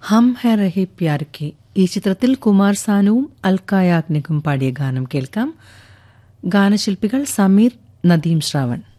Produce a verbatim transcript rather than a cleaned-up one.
ഹം ഹെ രഹെ Pyaar K. ഈ ചിത്രത്തിൽ കുമാർ സാനുവും അൽക്ക യാഗ്നിക്കും പാടിയ ഗാനം കേൾക്കാം. ഗാനശില്പികൾ സമീർ, നദീം ശ്രാവൺ.